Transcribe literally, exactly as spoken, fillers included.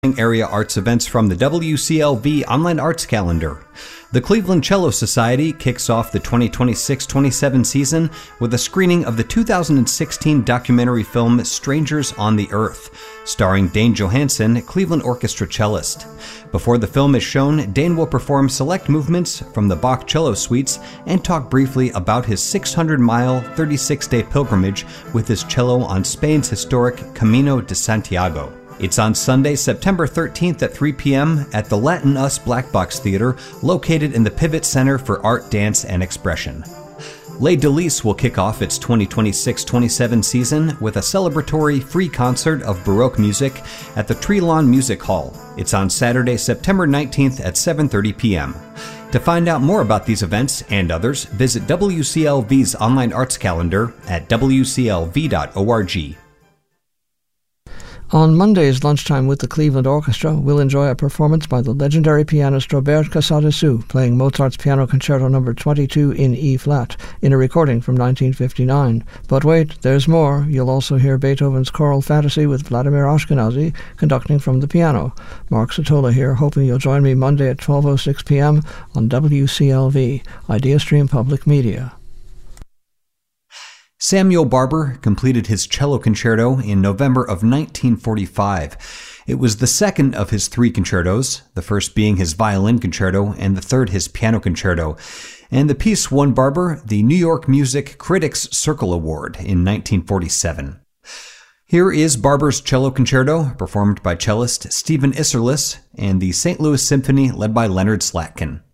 area arts events from the W C L V Online Arts Calendar. The Cleveland Cello Society kicks off the twenty twenty-six twenty-seven season with a screening of the two thousand sixteen documentary film Strangers on the Earth, starring Dane Johansen, Cleveland Orchestra cellist. Before the film is shown, Dane will perform select movements from the Bach cello suites and talk briefly about his six hundred mile, thirty-six day pilgrimage with his cello on Spain's historic Camino de Santiago. It's on Sunday, September thirteenth at three p.m. at the Latin Us Black Box Theater, located in the Pivot Center for Art, Dance, and Expression. Les Délices will kick off its twenty twenty-six twenty-seven season with a celebratory free concert of Baroque music at the Tree Lawn Music Hall. It's on Saturday, September nineteenth at seven thirty p.m. To find out more about these events and others, visit W C L V's online arts calendar at w c l v dot org. On Monday's Lunchtime with the Cleveland Orchestra, we'll enjoy a performance by the legendary pianist Robert Casadesus playing Mozart's Piano Concerto number twenty-two in E-flat in a recording from nineteen fifty-nine. But wait, there's more. You'll also hear Beethoven's Choral Fantasy with Vladimir Ashkenazy conducting from the piano. Mark Sotola here, hoping you'll join me Monday at twelve oh six p.m. on W C L V, IdeaStream Public Media. Samuel Barber completed his cello concerto in November of nineteen forty-five. It was the second of his three concertos, the first being his violin concerto and the third his piano concerto. And the piece won Barber the New York Music Critics Circle Award in nineteen forty-seven. Here is Barber's cello concerto, performed by cellist Stephen Isserlis and the Saint Louis Symphony led by Leonard Slatkin.